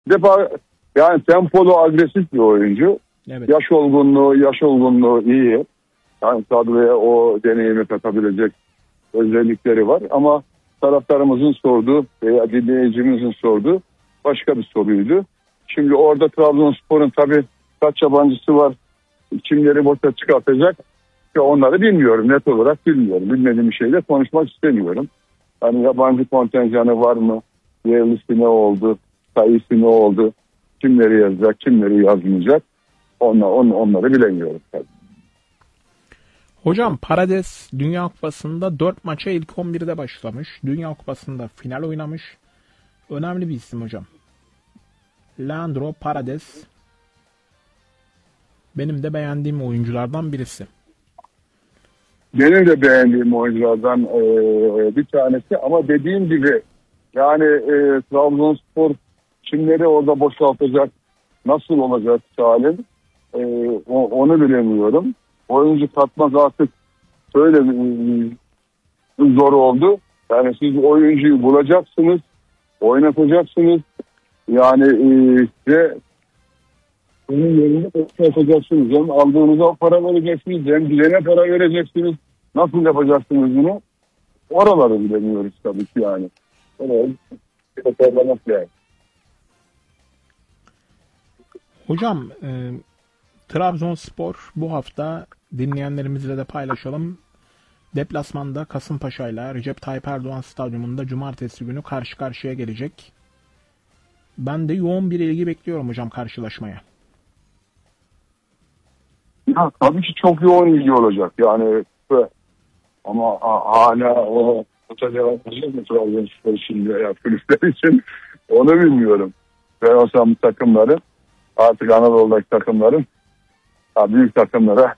Defa yani tempolu, agresif bir oyuncu. Evet. Yaş olgunluğu iyi. Yani kadroya o deneyimi katabilecek özellikleri var. Ama taraftarımızın sorduğu veya dinleyicimizin sorduğu başka bir soruydu. Şimdi orada Trabzonspor'un tabii kaç yabancısı var, kimleri boşa çıkartacak ya onları bilmiyorum, net olarak bilmiyorum. Bilmediğim bir şeyle konuşmak istemiyorum. Hani yabancı kontenjanı var mı, yerlisi ne oldu, sayısı ne oldu, kimleri yazacak, kimleri yazmayacak, onları bilemiyorum tabii. Hocam Parades Dünya Kupası'nda 4 maça ilk 11'de başlamış. Dünya Kupası'nda final oynamış. Önemli bir isim hocam. Leandro Parades benim de beğendiğim oyunculardan birisi. Benim de beğendiğim oyunculardan bir tanesi ama dediğim gibi yani Trabzonspor kimleri orada boşaltacak, nasıl olacak Salim, onu bilemiyorum. Oyuncu katmak artık öyle zor oldu. Yani siz oyuncuyu bulacaksınız, oynatacaksınız. Yani ve onun yerine yapacaksınız. Hem aldığınıza para vereceksiniz, hem bilene para vereceksiniz. Nasıl yapacaksınız bunu? Oraları bilemiyoruz tabii ki yani. Evet. Yani. Hocam Trabzonspor bu hafta dinleyenlerimizle de paylaşalım. Deplasmanda Kasımpaşa ile Recep Tayyip Erdoğan Stadyumunda cumartesi günü karşı karşıya gelecek. Ben de yoğun bir ilgi bekliyorum hocam karşılaşmaya. Ya, tabii ki çok yoğun ilgi olacak yani ama hala o cevap verecek mi Trabzonspor şimdi ya kulüpler için onu bilmiyorum. Ben olsam takımların artık Anadolu'daki takımların büyük takımlara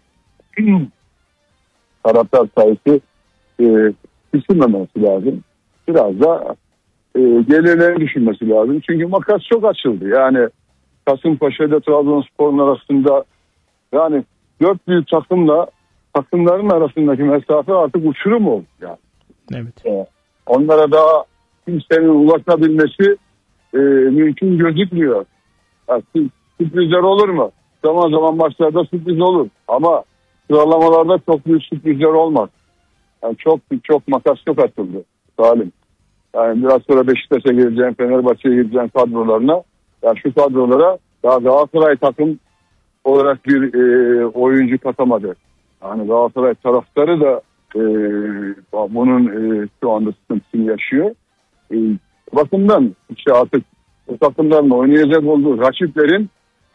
taraftar sayısı düşünmemesi lazım. Biraz da gelirlerini düşünmesi lazım. Çünkü makas çok açıldı. Yani Kasımpaşa ile Trabzonspor'un arasında yani 4 büyük takımların arasındaki mesafe artık uçurum oldu. Yani. Evet. Onlara daha kimsenin ulaşabilmesi mümkün gözükmüyor. Yani, sürprizler olur mu? Zaman zaman maçlarda sürpriz olur. Ama sıralamalarda çok büyük sürprizler olmaz. Yani çok makas çok açıldı Salim. Yani biraz sonra Beşiktaş'a gireceğim, Fenerbahçe'ye gireceğim kadrolarına. Yani şu kadrolara daha Galatasaray takım olarak bir oyuncu katamadı. Yani Galatasaray taraftarı da bunun şu anda sıkıntısını yaşıyor. Bakımdan işte artık o takımlarla oynayacak olduğu rakiplerin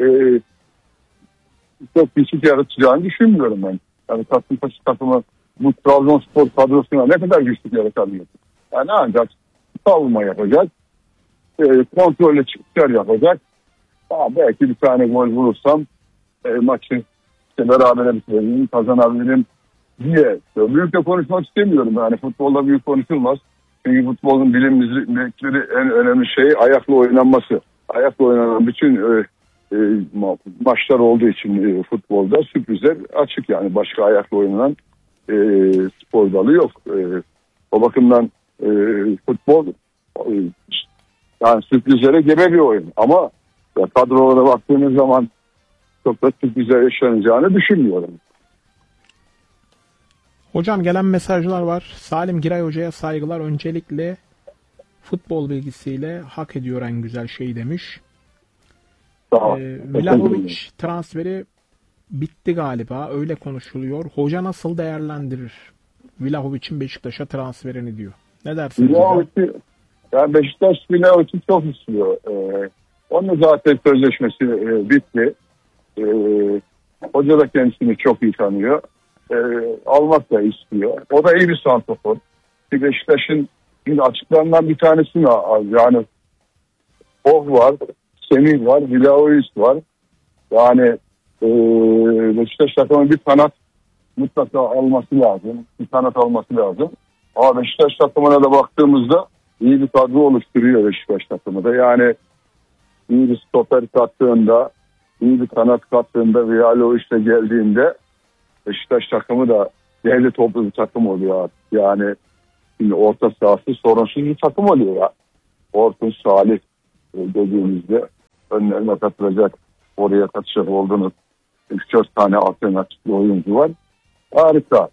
çok güçlük yaratacağını düşünmüyorum ben. Yani Kasımpaşa takımı bu Trabzonspor kadrosuna ne kadar güçlük yaratabilir? Yani ancak savunma yapacak, kontrolle çıkışlar yapacak. Belki bir tane gol bulursam maçı işte berabere bitirebilirim, kazanabilirim diye. Büyük de konuşmak istemiyorum. Yani futbolda büyük konuşulmaz. Çünkü futbolun bilimlikleri en önemli şey ayakla oynanması. Ayakla oynanan bütün maçlar olduğu için futbolda sürprizler açık yani. Başka ayakla oynanan spor dalı yok. O bakımdan futbol yani sürprizlere gebe bir oyun. Ama kadrolara baktığınız zaman çok da sürprizler yaşanacağını düşünmüyorum. Hocam gelen mesajlar var. Salim Giray Hoca'ya saygılar. Öncelikle futbol bilgisiyle hak ediyor en güzel şey demiş. Tamam. Vlahovic transferi bitti galiba. Öyle konuşuluyor. Hoca nasıl değerlendirir Vlahovic'in Beşiktaş'a transferini diyor. Ne dersiniz hocam? Yani Beşiktaş Vlahovic'i çok istiyor. Onun zaten sözleşmesi bitti. Hoca da kendisini çok iyi tanıyor. Almak da istiyor. O da iyi bir santrafor. Beşiktaş'ın açıklarından bir tanesi yani var, Semih var, Vlahovic var. Yani Beşiktaş takımının bir kanat mutlaka alması lazım. Bir kanat alması lazım. Ama Beşiktaş takımına da baktığımızda iyi bir kadro oluşturuyor Beşiktaş takımı da. Yani iyi bir stoper kattığında, iyi bir kanat kattığında Vlahovic'le geldiğinde Beşiktaş takımı da değerli toplu bir takım oluyor. Yani şimdi orta sahası sorunsuz bir takım oluyor ya. Orkun, Salih dediğimizde önlerine katılacak, oraya katacak olduğunuz 3-4 tane alternatifli oyuncu var. Harika.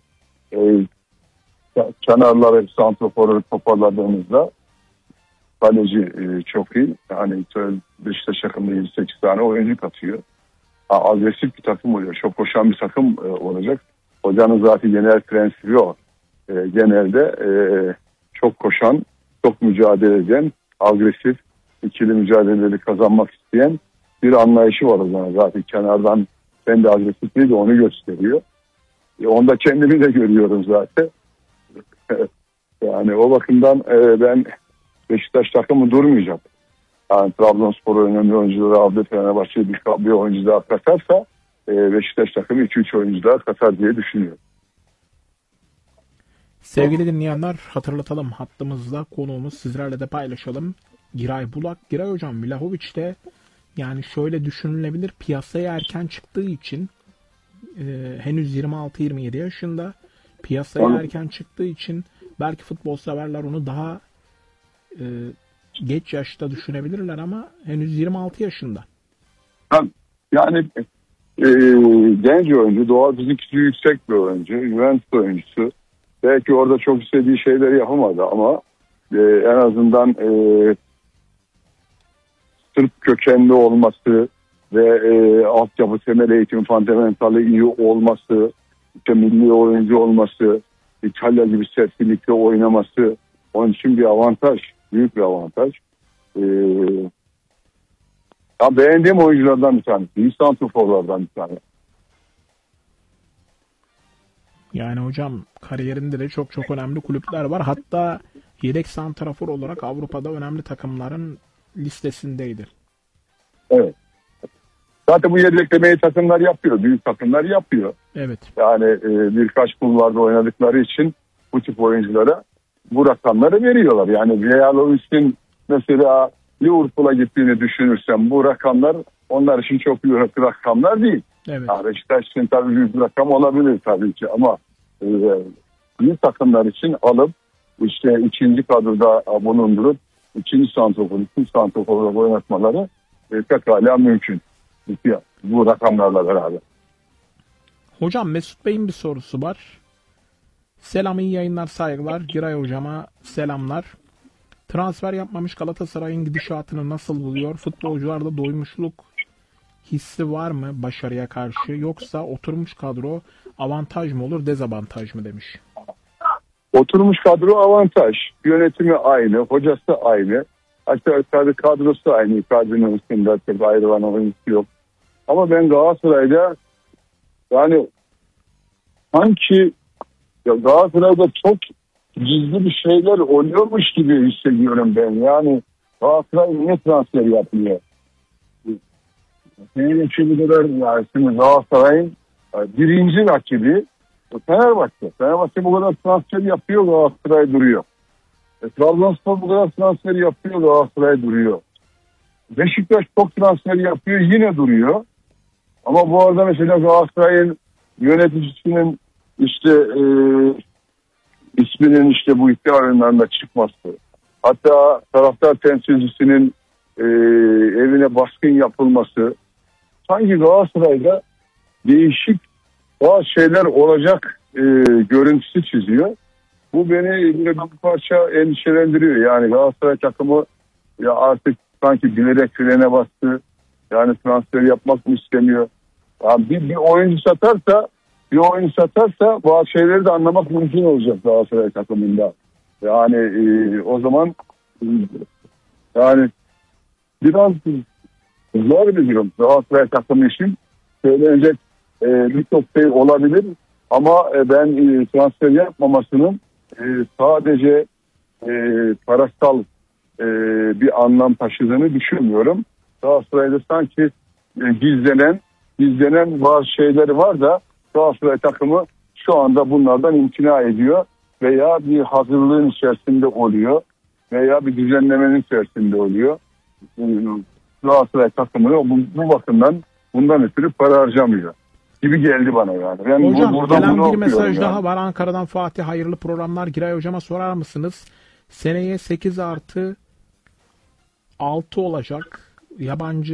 Kenarları, santraforu toparladığımızda kaleci çok iyi. Yani Beşiktaş takımda 7-8 tane oyuncu katıyor. Agresif bir takım oluyor. Çok koşan bir takım olacak. Hocanın zaten genel prensibi o. Genelde çok koşan, çok mücadele eden, agresif, ikili mücadeleleri kazanmak isteyen bir anlayışı var o zaman. Zaten kenardan kendi agresifliği de onu gösteriyor. Onda kendimi de görüyorum zaten. Yani o bakımdan ben Beşiktaş takımı durmayacak. Yani Trabzonspor önemli oyuncuları aldı, Fenerbahçe bir oyuncu daha katarsa Beşiktaş takımı 2-3 oyuncu daha katar diye düşünüyorum. Sevgili dinleyenler, hatırlatalım, hattımızda konuğumuz, sizlerle de paylaşalım. Giray Bulak. Giray hocam, Vlahovic de yani şöyle düşünülebilir, piyasaya erken çıktığı için henüz 26-27 yaşında, piyasaya erken çıktığı için belki futbol severler onu daha geç yaşta düşünebilirler ama henüz 26 yaşında. Yani genç oyuncu, doğal fizikçi yüksek bir oyuncu, Juventus oyuncusu. Belki orada çok istediği şeyleri yapamadı ama en azından Sırp kökenli olması ve altyapı temel eğitim fundamentalı iyi olması, işte milli oyuncu olması, İtalya gibi sertlikle oynaması onun için bir avantaj, büyük bir avantaj. Beğendiğim oyunculardan bir tanesi, iyi santraforlardan bir tanesi. Yani hocam kariyerinde de çok çok önemli kulüpler var. Hatta yedek santrafor olarak Avrupa'da önemli takımların listesindeydi. Evet. Zaten bu yedeklemeyi takımlar yapıyor. Büyük takımlar yapıyor. Evet. Yani birkaç kulvarda oynadıkları için bu tip oyunculara bu rakamları veriyorlar. Yani Vlahovic'in mesela Liverpool'a gittiğini düşünürsem bu rakamlar onlar için çok büyük rakamlar değil. Evet. Yani Beşiktaş için tabii büyük bir rakam olabilir tabii ki ama büyük takımlar için alıp işte ikinci kadroda bulundurup ikinci santrafor oynatmaları pekala mümkün. Bu rakamlarla beraber. Hocam Mesut Bey'in bir sorusu var. Selam, iyi yayınlar, saygılar. Giray hocama selamlar. Transfer yapmamış Galatasaray'ın gidişatını nasıl buluyor? Futbolcularda doymuşluk hissi var mı başarıya karşı? Yoksa oturmuş kadro avantaj mı olur, dezavantaj mı demiş. Oturmuş kadro avantaj. Yönetimi aynı, hocası aynı. Aşağı yukarı kadrosu aynı. Kadronun üstünde ayrılan oyuncusu yok. Ama ben Galatasaray'da yani sanki Galatasaray'da çok gizli bir şeyler oluyormuş gibi hissediyorum ben. Yani Galatasaray niye transfer yapmıyor? Senin için bu kadar yani şimdi Galatasaray'ın birinci rakibi Fenerbahçe. Fenerbahçe bu kadar transfer yapıyor, Galatasaray duruyor. Trabzonspor bu kadar transfer yapıyor, Galatasaray duruyor. Beşiktaş çok transfer yapıyor, yine duruyor. Ama bu arada mesela Galatasaray'ın yöneticisinin işte isminin işte bu iddia oyunlarında çıkması. Hatta taraftar temsilcisinin evine baskın yapılması. Sanki Galatasaray'da değişik bazı şeyler olacak görüntüsü çiziyor. Bu beni bir parça endişelendiriyor. Yani Galatasaray takımı ya artık sanki bilerek frene bastı. Yani transfer yapmak mı istemiyor? Yani bir oyuncu satarsa bazı şeyleri de anlamak mümkün olacak Galatasaray takımında. Yani o zaman yani biraz zor bir durum. Galatasaray takımı için söylenecek birçok şey olabilir. Ama ben transfer yapmamasının sadece parasal bir anlam taşıdığını düşünmüyorum. Galatasaray'da sanki gizlenen bazı şeyleri var da Galatasaray takımı şu anda bunlardan imtina ediyor veya bir hazırlığın içerisinde oluyor veya bir düzenlemenin içerisinde oluyor. Galatasaray takımı bu bakımdan bundan ötürü para harcamıyor gibi geldi bana yani. Ben hocam gelen bir mesaj yani. daha var. Ankara'dan Fatih, hayırlı programlar. Giray hocama sorar mısınız? Seneye 8+6 olacak. Yabancı